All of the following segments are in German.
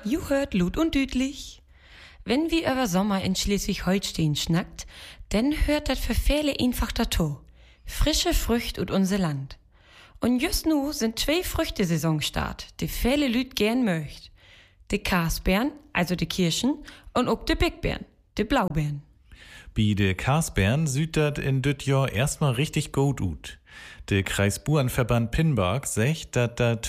You hört Lut und Düdlich. Wenn wir über Sommer in Schleswig-Holstein schnackt, dann hört das für viele einfach dato. Frische Früchte ut unser Land. Und just nu sind 2 Früchtesaison start, die viele Lüd gern möcht. Die Karsbeeren, also die Kirschen, und auch die Bigbeeren, die Blaubeeren. Bei de Karsbeeren sieht dat in düt Jahr erstmal richtig gut ut. Der Kreisburenverband Pinbark sagt, dass da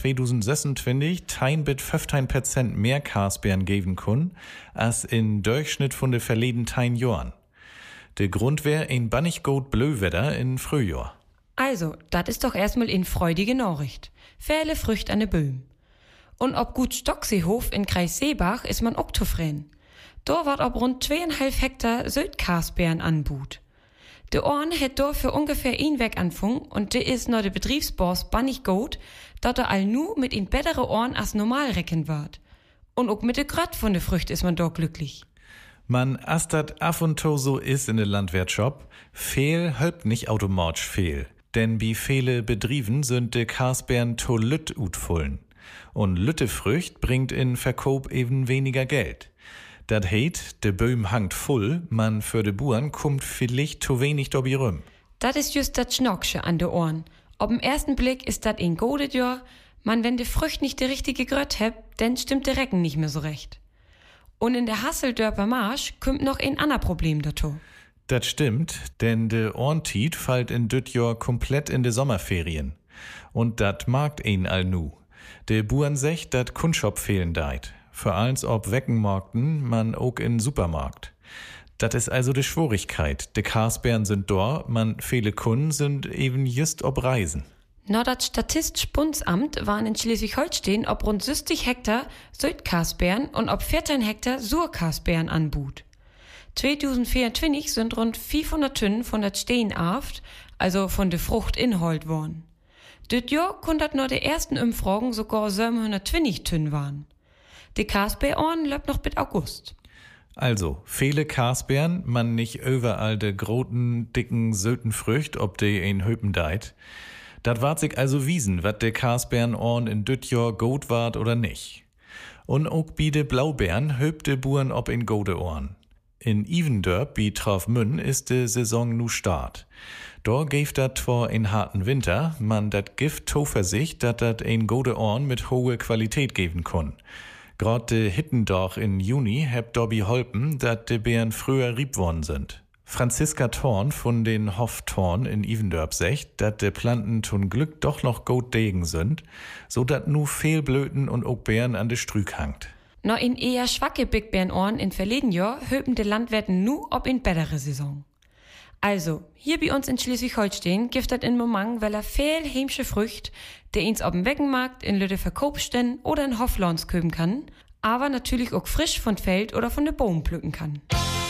2026 bis 15% mehr Karsbeeren geben können, als in Durchschnitt von de verleden 10 Jahren. Der Grund wär ein bannig gut Blöwetter in Frühjahr. Also, das ist doch erstmal in freudige Nachricht. Viele Früchte an de Böhm. Und ob gut Stockseehof in Kreis Seebach ist man auch zufrieden. Da wird ob rund 2,5 Hektar Südkarsbeeren anbot. De Orn het do für ungefähr ein Weg anfangen und de is no de Betriebsboss bannig gut, dat er all nu mit in bettere Orn als normal recken wird. Und auch mit de Gröt von de Frücht is man do glücklich. Man, as dat af und to so is in de Landwirtschaft, fehl hölpt nicht automatisch fehl. Denn bi viele Betrieben sind de Karsbeeren to lütt utfullen. Und Lüttefrücht bringt in Verkauf eben weniger Geld. Dat heit, de Böhm hangt voll, man für de Buren kommt vielleicht zu wenig dobi rum. Dat is just dat Schnocksche an de Ohren. Ob'm ersten Blick ist dat ein godet Jahr, man wenn de Frücht nicht de richtige Gröt hebt, denn stimmt de Recken nicht mehr so recht. Und in der Hasseldörper Marsch kommt noch ein ander Problem dazu. Dat stimmt, denn de Orntied fällt in düt Jahr komplett in de Sommerferien. Und dat magt ein all nu. De Buren secht, dat Kundschop fehlen deit. Vor allem ob Weckenmarkten, man auch in Supermarkt. Das ist also die Schwierigkeit. De Karsbeeren sind da, man viele Kunden sind eben just ob Reisen. No, das Statistisch Bundesamt waren in Schleswig-Holstein ob rund 60 Hektar Südkarsbeeren und ob 14 Hektar Surkarsbeeren anbot. 2024 sind rund 500 Tonnen von der Steenaft, also von der Frucht inhold worden. Düt Jahr konnte nur die ersten Umfragen sogar 720 Tonnen waren. Die Karsbeeren läuft noch bis August. Also, viele Karsbeeren, man nicht überall de groten, dicken, söten Frücht, ob de ein Höpen deit. Dat wart sich also wiesen, wat de Karsbeeren in düt Jahr gut wart oder nicht. Und auch bi de Blaubeeren höbt de Buren ob in gode Ohren. In Ivendörp bi Traufmünn ist de Saison nu start. Da geeft dat vor in harten Winter, man dat Gift Zuversicht, dat dat ein gode Ohren mit hohe Qualität geben kann. Grad de Hittendorch in Juni hebt dobi holpen, dat de Beeren früher rieb worden sind. Franziska Thorn von den Hof Thorn in Ivendörp secht, dat de Planten zum Glück doch noch gut degen sind, so dat nu Fehlblöten und auch Beeren an de Strück hangt. No in eher schwacke Bigbeerenohren in verleden Jahr höpen de Landwirten nu ob in bettere Saison. Also, hier bei uns in Schleswig-Holstein gibt dat in Moment, weil viel heimsche Frücht, der ins ob'n Weckenmarkt in Lütte Verkaufsständen oder in Hoflons köben kann, aber natürlich auch frisch von Feld oder von der Baum pflücken kann.